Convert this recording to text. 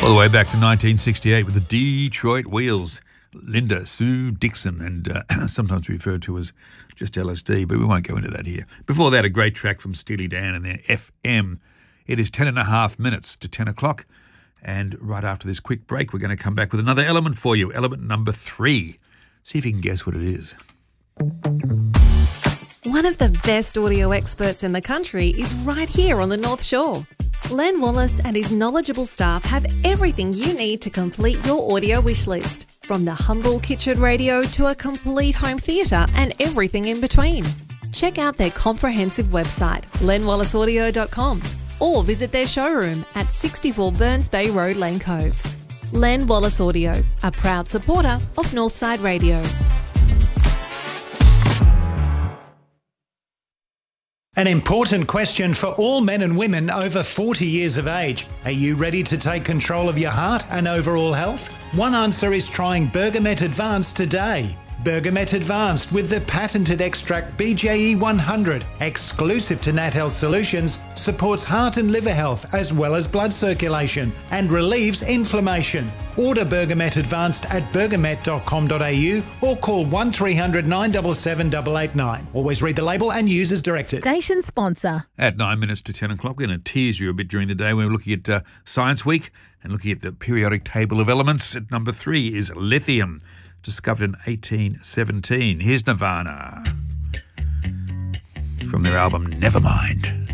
All the way back to 1968 with the Detroit Wheels. Linda Sue Dixon, and sometimes referred to as just LSD, but we won't go into that here. Before that, a great track from Steely Dan and their FM. It is 10.5 minutes to 10 o'clock, and right after this quick break, we're going to come back with another element for you, element number 3. See if you can guess what it is. One of the best audio experts in the country is right here on the North Shore. Len Wallace and his knowledgeable staff have everything you need to complete your audio wish list, from the humble kitchen radio to a complete home theatre and everything in between. Check out their comprehensive website, lenwallaceaudio.com, or visit their showroom at 64 Burns Bay Road, Lane Cove. Len Wallace Audio, a proud supporter of Northside Radio. An important question for all men and women over 40 years of age. Are you ready to take control of your heart and overall health? One answer is trying Bergamet Advanced today. Bergamet Advanced with the patented extract BJE 100, exclusive to Nat Health Solutions, supports heart and liver health as well as blood circulation and relieves inflammation. Order Bergamet Advanced at bergamet.com.au or call 1300 977 889. Always read the label and use as directed. Station sponsor. At 9 minutes to 10 o'clock, we're going to tease you a bit during the day. We're looking at Science Week and looking at the periodic table of elements. At number 3 is lithium, discovered in 1817. Here's Nirvana from their album Nevermind.